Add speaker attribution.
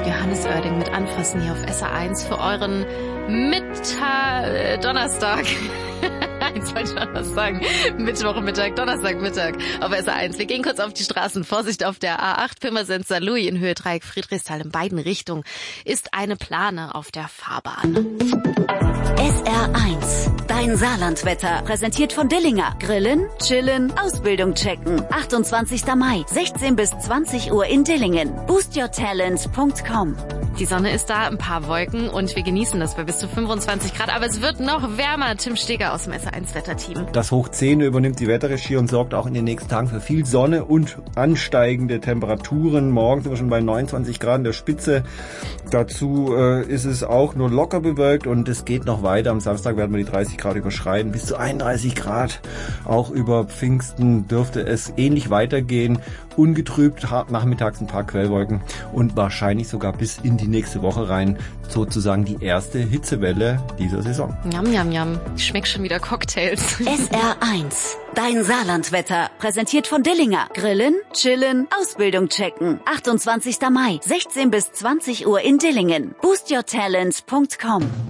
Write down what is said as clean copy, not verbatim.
Speaker 1: Johannes Oerding mit Anfassen hier auf SR1 für euren Donnerstag. Jetzt wollte ich noch was sagen. Mittwochmittag, Donnerstagmittag auf SR1. Wir gehen kurz auf die Straßen. Vorsicht auf der A8 Pirmasens-Saarlouis in Höhe Dreieck Friedrichsthal in beiden Richtungen ist eine Plane auf der Fahrbahn.
Speaker 2: SR1, dein Saarlandwetter, präsentiert von Dillinger. Grillen, chillen, Ausbildung checken. 28. Mai, 16 bis 20 Uhr in Dillingen. boostyourtalent.com.
Speaker 1: Die Sonne ist da, ein paar Wolken und wir genießen das bei bis zu 25 Grad. Aber es wird noch wärmer. Tim Steger aus dem SR1-Wetterteam.
Speaker 3: Das Hoch 10 übernimmt die Wetterregie und sorgt auch in den nächsten Tagen für viel Sonne und ansteigende Temperaturen. Morgen sind wir schon bei 29 Grad in der Spitze. Dazu ist es auch nur locker bewölkt und es geht noch weiter. Am Samstag werden wir die 30 Grad überschreiten. Bis zu 31 Grad. Auch über Pfingsten dürfte es ähnlich weitergehen. Ungetrübt, nachmittags ein paar Quellwolken und wahrscheinlich sogar bis in die nächste Woche rein sozusagen die erste Hitzewelle dieser Saison.
Speaker 1: Yum, yum, yum. Ich schmeck schon wieder Cocktails.
Speaker 2: SR1, dein Saarlandwetter, präsentiert von Dillinger. Grillen, chillen, Ausbildung checken. 28. Mai, 16 bis 20 Uhr in Dillingen. boostyourtalent.com.